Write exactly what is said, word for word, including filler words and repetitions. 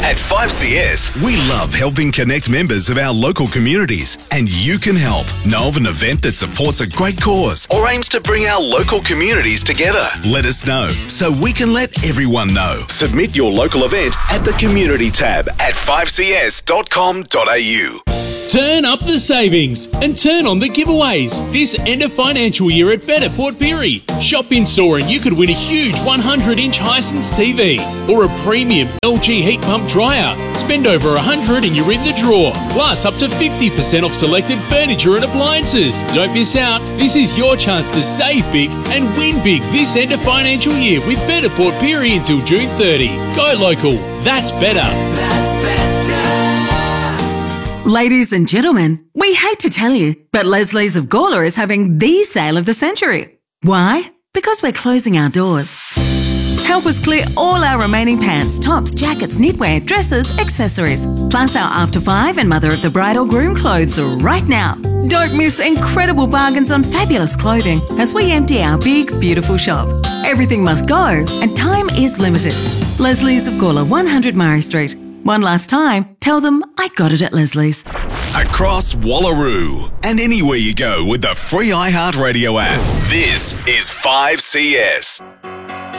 At five C S, we love helping connect members of our local communities, and you can help. Know of an event that supports a great cause or aims to bring our local communities together? Let us know so we can let everyone know. Submit your local event at the Community tab at five c s dot com dot a u. Turn up the savings and turn on the giveaways this end of financial year at Better Port Pirie. Shop in store and you could win a huge one hundred inch Hisense T V or a premium L G heat pump dryer. Spend over one hundred and you're in the draw. Plus up to fifty percent off selected furniture and appliances. Don't miss out. This is your chance to save big and win big this end of financial year with Better Port Pirie until June thirtieth. Go local. That's better. That's better. Ladies and gentlemen, we hate to tell you, but Leslie's of Gawler is having the sale of the century. Why? Because we're closing our doors. Help us clear all our remaining pants, tops, jackets, knitwear, dresses, accessories, plus our After Five and Mother of the Bride or Groom clothes right now. Don't miss incredible bargains on fabulous clothing as we empty our big, beautiful shop. Everything must go and time is limited. Leslie's of Gawler, one hundred Murray Street. One last time, tell them I got it at Leslie's. Across Wallaroo and anywhere you go with the free iHeartRadio app. This is five C S.